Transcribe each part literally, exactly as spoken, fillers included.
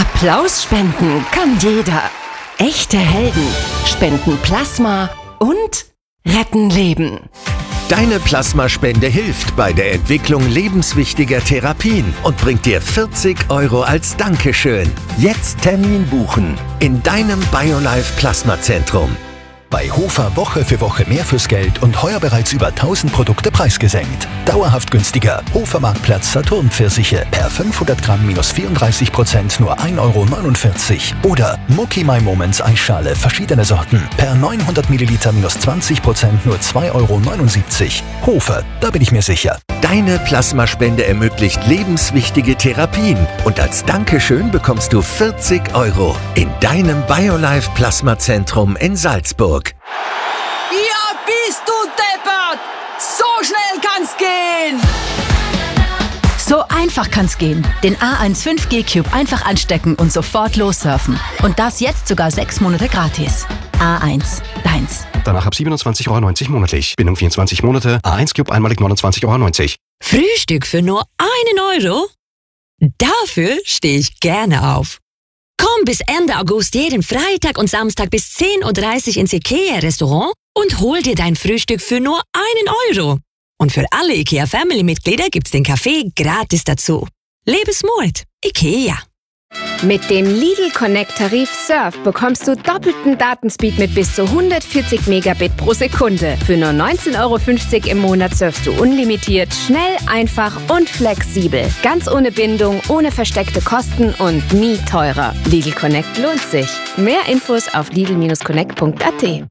Applaus spenden kann jeder. Echte Helden spenden Plasma und retten Leben. Deine Plasmaspende hilft bei der Entwicklung lebenswichtiger Therapien und bringt dir vierzig Euro als Dankeschön. Jetzt Termin buchen in deinem BioLife Plasmazentrum. Bei Hofer Woche für Woche mehr fürs Geld und heuer bereits über tausend Produkte preisgesenkt. Dauerhaft günstiger. Hofer Marktplatz Saturn-Pfirsiche per fünfhundert Gramm minus vierunddreißig Prozent nur ein Euro neunundvierzig. Oder Mucky My Moments Eisschale verschiedene Sorten per neunhundert Milliliter minus zwanzig Prozent nur zwei Euro neunundsiebzig. Hofer, da bin ich mir sicher. Deine Plasmaspende ermöglicht lebenswichtige Therapien und als Dankeschön bekommst du vierzig Euro in deinem BioLife Plasmazentrum in Salzburg. Ja, bist du deppert! So schnell kann's gehen! So einfach kann's gehen. Den A eins fünf G Cube einfach anstecken und sofort lossurfen. Und das jetzt sogar sechs Monate gratis. A eins, deins. Danach ab siebenundzwanzig Euro neunzig monatlich. Bindung vierundzwanzig Monate. A eins Cube einmalig neunundzwanzig Euro neunzig. Frühstück für nur einen Euro? Dafür stehe ich gerne auf. Komm bis Ende August jeden Freitag und Samstag bis zehn Uhr dreißig ins IKEA-Restaurant und hol dir dein Frühstück für nur einen Euro. Und für alle IKEA-Family-Mitglieder gibt's den Kaffee gratis dazu. Lebensmut. IKEA. Mit dem Lidl Connect Tarif Surf bekommst du doppelten Datenspeed mit bis zu hundertvierzig Megabit pro Sekunde. Für nur neunzehn Euro fünfzig im Monat surfst du unlimitiert, schnell, einfach und flexibel. Ganz ohne Bindung, ohne versteckte Kosten und nie teurer. Lidl Connect lohnt sich. Mehr Infos auf lidl Bindestrich connect Punkt a t.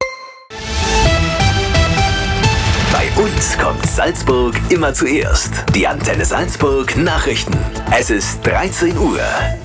Bei uns kommt Salzburg immer zuerst. Die Antenne Salzburg Nachrichten. Es ist dreizehn Uhr.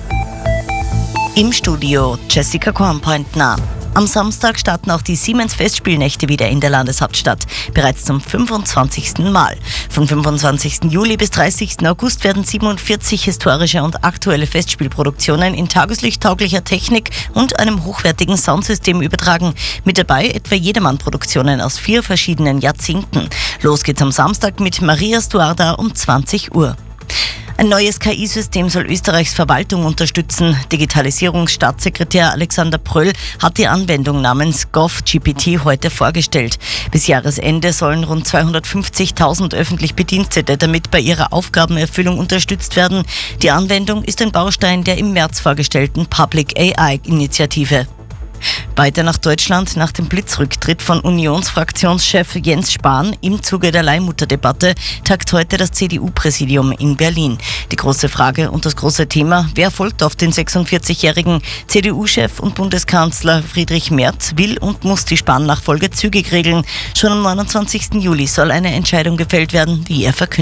Im Studio Jessica Kornpointner. Am Samstag starten auch die Siemens-Festspielnächte wieder in der Landeshauptstadt, bereits zum fünfundzwanzigsten Mal. Vom fünfundzwanzigsten Juli bis dreißigsten August werden siebenundvierzig historische und aktuelle Festspielproduktionen in tageslichttauglicher Technik und einem hochwertigen Soundsystem übertragen. Mit dabei etwa Jedermann-Produktionen aus vier verschiedenen Jahrzehnten. Los geht's am Samstag mit Maria Stuarda um zwanzig Uhr. Ein neues K I-System soll Österreichs Verwaltung unterstützen. Digitalisierungsstaatssekretär Alexander Pröll hat die Anwendung namens GovGPT heute vorgestellt. Bis Jahresende sollen rund zweihundertfünfzigtausend öffentlich Bedienstete damit bei ihrer Aufgabenerfüllung unterstützt werden. Die Anwendung ist ein Baustein der im März vorgestellten Public A I-Initiative. Weiter nach Deutschland. Nach dem Blitzrücktritt von Unionsfraktionschef Jens Spahn im Zuge der Leihmutterdebatte tagt heute das C D U-Präsidium in Berlin. Die große Frage und das große Thema: Wer folgt auf den sechsundvierzigjährigen C D U-Chef und Bundeskanzler Friedrich Merz? Will und muss die Spahn-Nachfolge zügig regeln. Schon am neunundzwanzigsten Juli soll eine Entscheidung gefällt werden, wie er verkündet.